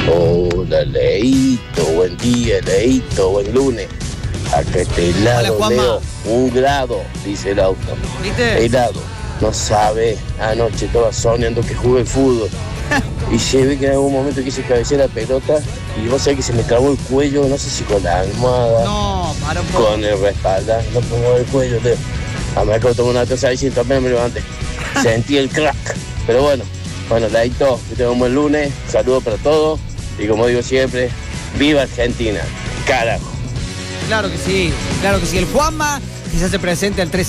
Hola, Leito, buen día, Leito, buen lunes. Acá está helado, Hola, Leo, 1 grado, dice el auto. ¿Viste? Helado, no sabe, anoche estaba soñando que jugué fútbol. Y se ve que en algún momento quise cabecear la pelota y vos sabés que se me clavó el cuello, no sé si con la almohada, No, para un poco. con el respalda, no pongo el cuello, Leo. A mí acabo de tomar una taza ahí sin también me levanté. Sentí el crack, pero bueno, Leito, que tenga un buen lunes, saludos para todos y como digo siempre, ¡viva Argentina! ¡Carajo! Claro que sí. El Juanma, que se hace presente al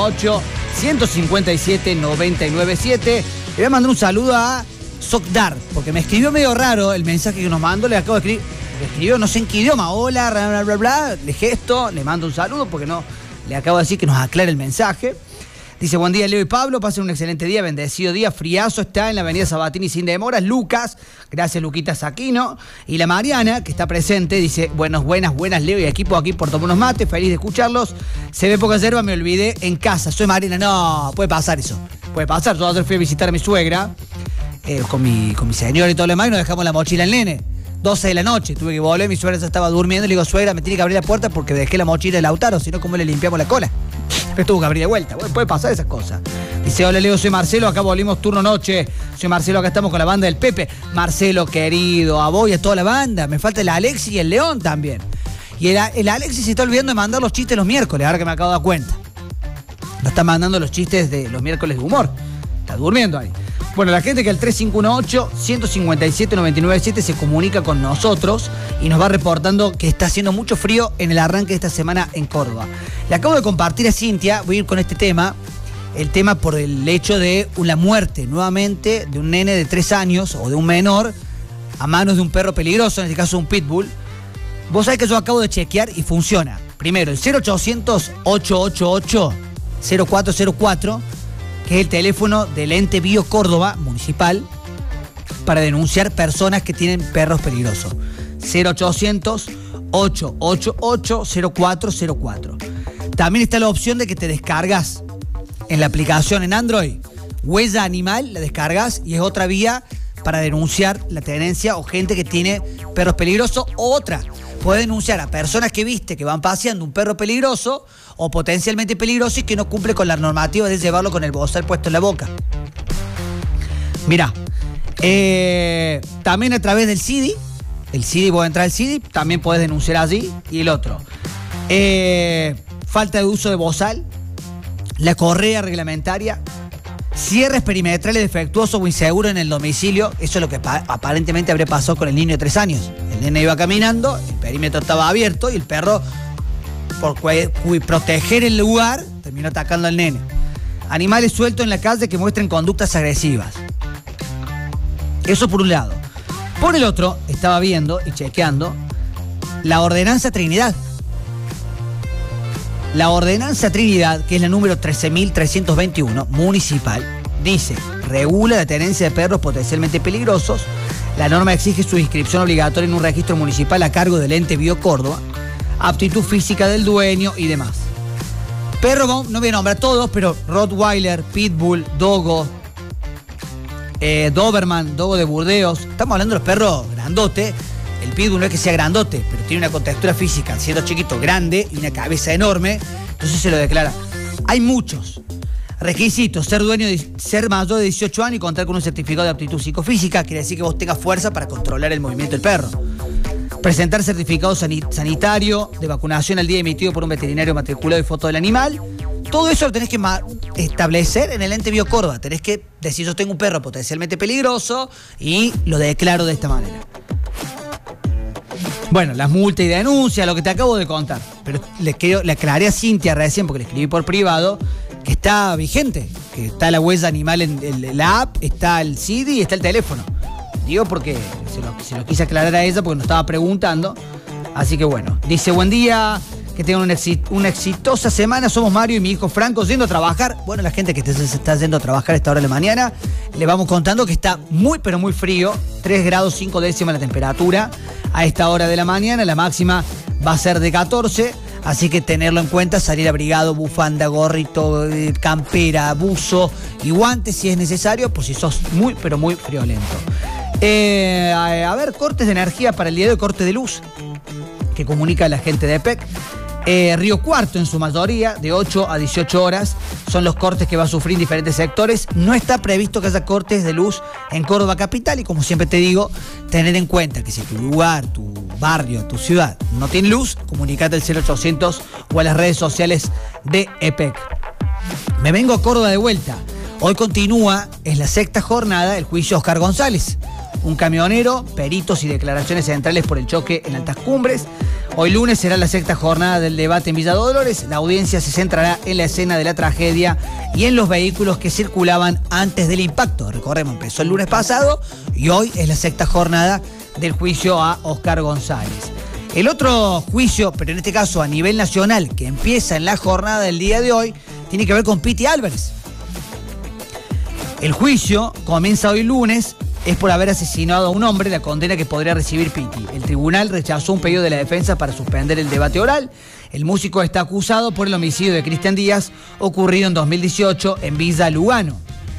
3518-157-997. Le voy a mandar un saludo a Sokdar, porque me escribió medio raro el mensaje que nos mandó, le acabo de escribir. Le escribió no sé en qué idioma, hola, bla, bla, bla, bla. Le gesto, le mando un saludo porque no, le acabo de decir que nos aclare el mensaje. Dice, buen día Leo y Pablo, pasen un excelente día, bendecido día, friazo está en la avenida Sabatini sin demoras. Lucas, gracias Luquita Saquino. Y la Mariana, que está presente, dice, buenas Leo y equipo aquí por tomar unos mates, feliz de escucharlos. Se ve poca yerba, me olvidé en casa, soy Mariana. No, puede pasar eso, puede pasar. Yo ayer fui a visitar a mi suegra, con mi señora y todo lo demás, y nos dejamos la mochila al nene. 12 de la noche, tuve que volver, mi suegra ya estaba durmiendo, le digo, suegra, me tiene que abrir la puerta porque dejé la mochila de Lautaro, si no, ¿cómo le limpiamos la cola? Pero tuvo que abrir de vuelta, bueno, puede pasar esas cosas. Dice, hola Leo, soy Marcelo, acá volvimos turno noche, soy Marcelo, acá estamos con la banda del Pepe. Marcelo, querido, a vos y a toda la banda, me falta el Alexis y el León también. Y el Alexis se está olvidando de mandar los chistes los miércoles, ahora que me acabo de dar cuenta. No está mandando los chistes de los miércoles de humor, está durmiendo ahí. Bueno, la gente que al 3518-157-997 se comunica con nosotros y nos va reportando que está haciendo mucho frío en el arranque de esta semana en Córdoba. Le acabo de compartir a Cintia, voy a ir con este tema, el tema por el hecho de la muerte nuevamente de un nene de 3 años o de un menor a manos de un perro peligroso, en este caso un pitbull. Vos sabés que yo acabo de chequear y funciona. Primero, el 0800-888-0404, que es el teléfono del ente Bio Córdoba Municipal para denunciar personas que tienen perros peligrosos. 0800-888-0404. También está la opción de que te descargas en la aplicación en Android Huella Animal, la descargas y es otra vía para denunciar la tenencia o gente que tiene perros peligrosos. Otra, puede denunciar a personas que viste que van paseando un perro peligroso o potencialmente peligroso y que no cumple con la normativa de llevarlo con el bozal puesto en la boca. Mirá, también a través del CIDI, vos entras al CIDI, también podés denunciar allí. Y el otro, falta de uso de bozal, la correa reglamentaria, cierres perimetrales defectuosos o inseguros en el domicilio. Eso es lo que aparentemente habría pasado con el niño de 3 años. El nene iba caminando, el perímetro estaba abierto y el perro, por proteger el lugar, terminó atacando al nene. Animales sueltos en la calle que muestren conductas agresivas. Eso por un lado. Por el otro, estaba viendo y chequeando la Ordenanza Trinidad. La Ordenanza Trinidad, que es la número 13.321, municipal, dice, regula la tenencia de perros potencialmente peligrosos. La norma exige su inscripción obligatoria en un registro municipal a cargo del ente Bio Córdoba, aptitud física del dueño y demás. Perro, no voy a nombrar todos, pero Rottweiler, Pitbull, Dogo, Doberman, Dogo de Burdeos. Estamos hablando de los perros grandotes. El Pitbull no es que sea grandote, pero tiene una contextura física, siendo chiquito, grande y una cabeza enorme. Entonces se lo declara. Hay muchos requisitos: ser mayor de 18 años y contar con un certificado de aptitud psicofísica. Quiere decir que vos tengas fuerza para controlar el movimiento del perro. Presentar certificado sanitario de vacunación al día emitido por un veterinario matriculado y foto del animal. Todo eso lo tenés que establecer en el ente Bio Córdoba. Tenés que decir, yo tengo un perro potencialmente peligroso y lo declaro de esta manera. Bueno, las multas y denuncias, lo que te acabo de contar. Pero le aclaré a Cintia recién, porque le escribí por privado, que está vigente, que está la huella animal en la app, está el CIDI y está el teléfono. Digo porque se lo quise aclarar a ella porque nos estaba preguntando. Así que bueno, dice, buen día, que tengan una exitosa semana. Somos Mario y mi hijo Franco yendo a trabajar. Bueno, la gente que se está yendo a trabajar a esta hora de la mañana, le vamos contando que está muy, pero muy frío. 3 grados 5 décimas la temperatura a esta hora de la mañana. La máxima va a ser de 14. Así que tenerlo en cuenta, salir abrigado, bufanda, gorrito, campera, buzo y guantes si es necesario, por si sos muy, pero muy friolento. A ver, cortes de energía para el día de hoy, corte de luz, que comunica la gente de EPEC. Río Cuarto en su mayoría, de 8 a 18 horas, son los cortes que va a sufrir en diferentes sectores. No está previsto que haya cortes de luz en Córdoba capital y como siempre te digo, tener en cuenta que si tu lugar, tu barrio, tu ciudad no tiene luz, comunicate al 0800 o a las redes sociales de EPEC. Me vengo a Córdoba de vuelta. Hoy continúa, es la sexta jornada, el juicio a Oscar González, un camionero, peritos y declaraciones centrales por el choque en Altas Cumbres. Hoy lunes será la sexta jornada del debate en Villa Dolores. La audiencia se centrará en la escena de la tragedia y en los vehículos que circulaban antes del impacto. Recordemos, empezó el lunes pasado y hoy es la sexta jornada del juicio a Oscar González. El otro juicio, pero en este caso a nivel nacional, que empieza en la jornada del día de hoy, tiene que ver con Piti Álvarez. El juicio comienza hoy lunes, es por haber asesinado a un hombre, la condena que podría recibir Piti. El tribunal rechazó un pedido de la defensa para suspender el debate oral. El músico está acusado por el homicidio de Cristian Díaz, ocurrido en 2018 en Villa Lugano.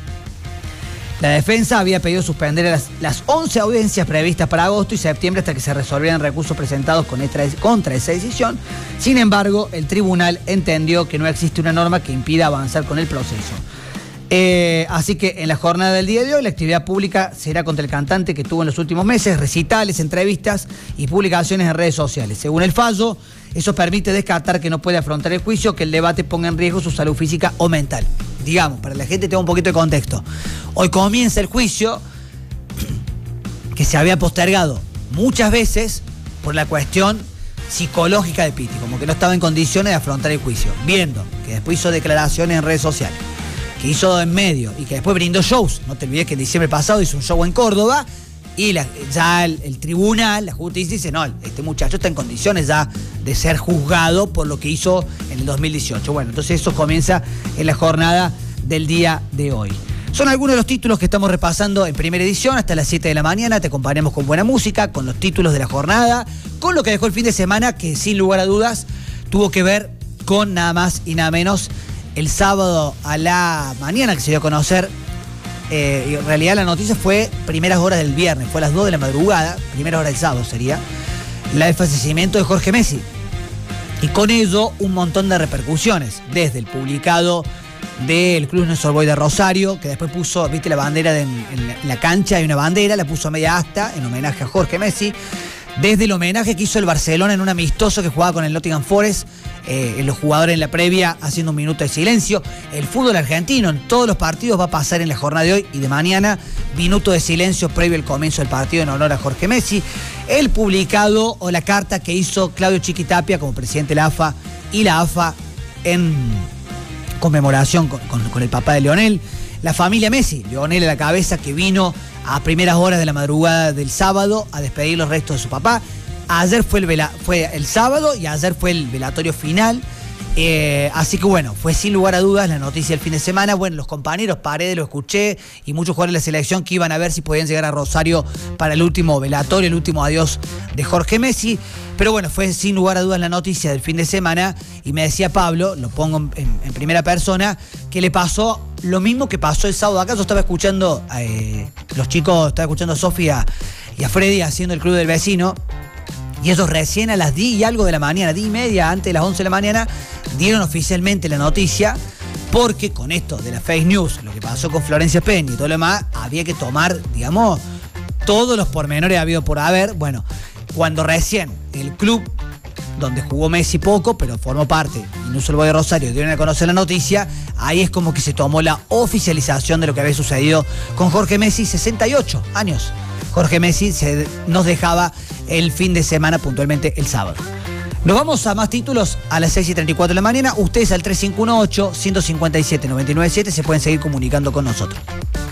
La defensa había pedido suspender las 11 audiencias previstas para agosto y septiembre hasta que se resolvieran recursos presentados contra esa decisión. Sin embargo, el tribunal entendió que no existe una norma que impida avanzar con el proceso. Así que en la jornada del día de hoy la actividad pública será contra el cantante que tuvo en los últimos meses recitales, entrevistas y publicaciones en redes sociales. Según el fallo, eso permite descartar que no puede afrontar el juicio, que el debate ponga en riesgo su salud física o mental. Digamos, para la gente tenga un poquito de contexto. Hoy comienza el juicio que se había postergado muchas veces por la cuestión psicológica de Piti, como que no estaba en condiciones de afrontar el juicio, viendo que después hizo declaraciones en redes sociales, que hizo en medio y que después brindó shows. No te olvides que en diciembre pasado hizo un show en Córdoba y ya el tribunal, la justicia dice, no, este muchacho está en condiciones ya de ser juzgado por lo que hizo en el 2018. Bueno, entonces eso comienza en la jornada del día de hoy. Son algunos de los títulos que estamos repasando en primera edición hasta las 7 de la mañana. Te acompañamos con buena música, con los títulos de la jornada, con lo que dejó el fin de semana, que sin lugar a dudas tuvo que ver con nada más y nada menos el sábado a la mañana, que se dio a conocer. Y en realidad la noticia fue primeras horas del viernes, fue a las 2 de la madrugada, primeras horas del sábado sería, el fallecimiento de Jorge Messi. Y con ello un montón de repercusiones, desde el publicado del Club Néstor Boy de Rosario, que después puso, viste la bandera en la cancha, hay una bandera, la puso a media asta en homenaje a Jorge Messi, desde el homenaje que hizo el Barcelona en un amistoso que jugaba con el Nottingham Forest, los jugadores en la previa haciendo un minuto de silencio. El fútbol argentino en todos los partidos va a pasar en la jornada de hoy y de mañana, minuto de silencio previo al comienzo del partido en honor a Jorge Messi. El publicado o la carta que hizo Claudio Chiquitapia como presidente de la AFA y la AFA en conmemoración con el papá de Lionel. La familia Messi, Lionel a la cabeza, que vino a primeras horas de la madrugada del sábado a despedir los restos de su papá. Ayer fue el sábado y ayer fue el velatorio final. Así que bueno, fue sin lugar a dudas la noticia del fin de semana. Bueno, los compañeros, Paredes lo escuché, y muchos jugadores de la selección que iban a ver si podían llegar a Rosario para el último velatorio, el último adiós de Jorge Messi. Pero bueno, fue sin lugar a dudas la noticia del fin de semana. Y me decía Pablo, lo pongo en primera persona, que le pasó lo mismo que pasó el sábado acá. Yo estaba escuchando, los chicos, estaba escuchando a Sofía y a Freddy haciendo el Club del Vecino. Y ellos recién a las 10 y algo de la mañana, 10 y media, antes de las 11 de la mañana, dieron oficialmente la noticia, porque con esto de la fake news, lo que pasó con Florencia Peña y todo lo demás, había que tomar, digamos, todos los pormenores habido por haber. Bueno, cuando recién el club donde jugó Messi poco, pero formó parte, y no solo Boy de Rosario, dieron a conocer la noticia, ahí es como que se tomó la oficialización de lo que había sucedido con Jorge Messi, 68 años. Jorge Messi nos dejaba el fin de semana, puntualmente el sábado. Nos vamos a más títulos a las 6:34 de la mañana. Ustedes al 3518-157-997 se pueden seguir comunicando con nosotros.